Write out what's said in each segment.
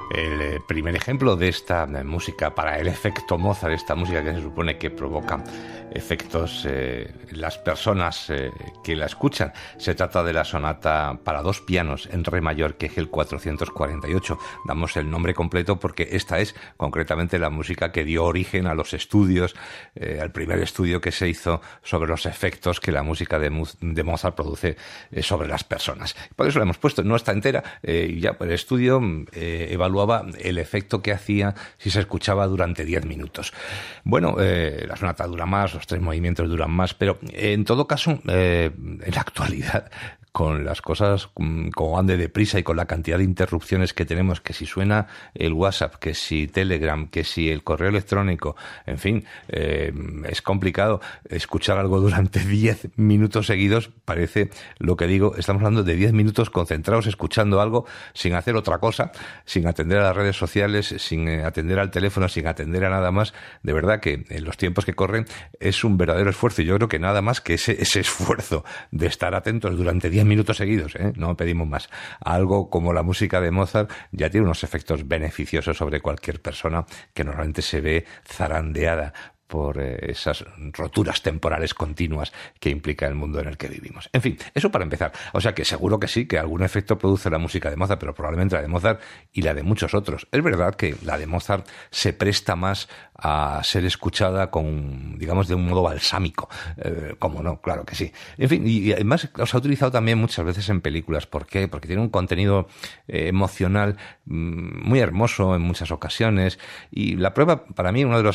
El primer ejemplo de esta música para el efecto Mozart, esta música que se supone que provoca efectos en las personas que la escuchan, se trata de la sonata para dos pianos en re mayor Kegel 448. Damos el nombre completo porque esta es concretamente la música que dio origen a los estudios, al primer estudio que se hizo sobre los efectos que la música de Mozart produce sobre las personas. Por eso la hemos puesto, no está entera, ya el estudio evaluaba el efecto que hacía si se escuchaba durante 10 minutos. Bueno, la sonata dura más, los tres movimientos duran más, pero en todo caso, en la actualidad, con las cosas como van de deprisa y con la cantidad de interrupciones que tenemos, que si suena el WhatsApp, que si Telegram, que si el correo electrónico, en fin, es complicado escuchar algo durante 10 minutos seguidos. Parece, lo que digo, estamos hablando de 10 minutos concentrados escuchando algo sin hacer otra cosa, sin atender a las redes sociales, sin atender al teléfono, sin atender a nada más. De verdad que en los tiempos que corren es un verdadero esfuerzo, y yo creo que nada más que ese esfuerzo de estar atentos durante 10 minutos seguidos, no pedimos más. Algo como la música de Mozart ya tiene unos efectos beneficiosos sobre cualquier persona que normalmente se ve zarandeada por esas roturas temporales continuas que implica el mundo en el que vivimos. En fin, eso para empezar. O sea que seguro que sí, que algún efecto produce la música de Mozart, pero probablemente la de Mozart y la de muchos otros. Es verdad que la de Mozart se presta más a ser escuchada con, digamos, de un modo balsámico. ¿Cómo no? Claro que sí. En fin, y además los ha utilizado también muchas veces en películas. ¿Por qué? Porque tiene un contenido emocional muy hermoso en muchas ocasiones. Y la prueba, para mí, uno de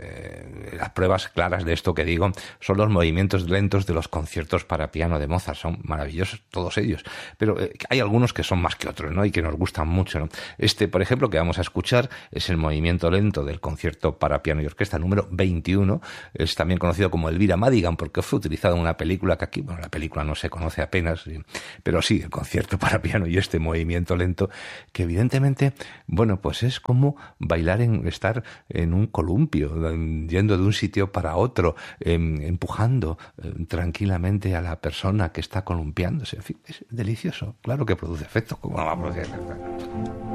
las pruebas claras de esto que digo son los movimientos lentos de los conciertos para piano de Mozart. Son maravillosos todos ellos, pero hay algunos que son más que otros, ¿no? Y que nos gustan mucho, ¿no? Este, por ejemplo, que vamos a escuchar es el movimiento lento del concierto para piano y orquesta número 21. Es también conocido como Elvira Madigan porque fue utilizado en una película que aquí, bueno, la película no se conoce apenas, pero sí, el concierto para piano y este movimiento lento que evidentemente, bueno, pues es como bailar estar en un columpio, yendo de un sitio para otro, empujando tranquilamente a la persona que está columpiándose. En fin, es delicioso. Claro que produce efectos. ¿Cómo no va a producir efectos?